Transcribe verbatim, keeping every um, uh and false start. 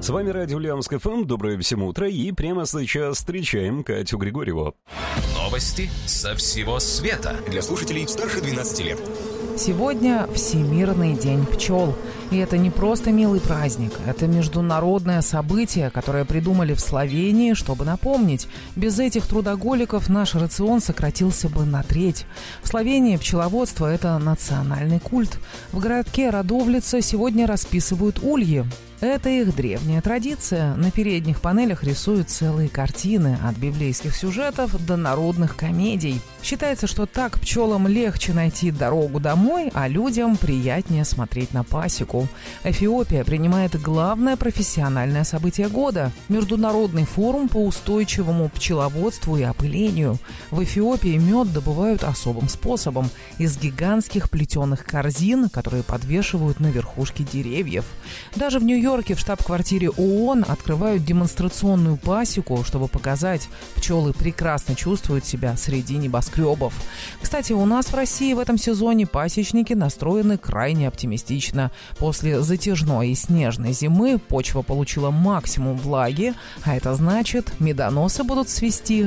С вами радио Ульяновск эф эм. Доброе всем утро. И прямо сейчас встречаем Катю Григорьеву. Новости со всего света. Для слушателей старше двенадцати лет. Сегодня Всемирный день пчел. И это не просто милый праздник. Это международное событие, которое придумали в Словении, чтобы напомнить. Без этих трудоголиков наш рацион сократился бы на треть. В Словении пчеловодство – это национальный культ. В городке Радовлица сегодня расписывают ульи. Это их древняя традиция. На передних панелях рисуют целые картины, от библейских сюжетов до народных комедий. Считается, что так пчелам легче найти дорогу домой, а людям приятнее смотреть на пасеку. Эфиопия принимает главное профессиональное событие года – Международный форум по устойчивому пчеловодству и опылению. В Эфиопии мед добывают особым способом – из гигантских плетеных корзин, которые подвешивают на верхушке деревьев. Даже в Нью-Йорке В Нью-Йорке в штаб-квартире ООН открывают демонстрационную пасеку, чтобы показать, пчелы прекрасно чувствуют себя среди небоскребов. Кстати, у нас в России в этом сезоне пасечники настроены крайне оптимистично. После затяжной и снежной зимы почва получила максимум влаги, а это значит, медоносы будут цвести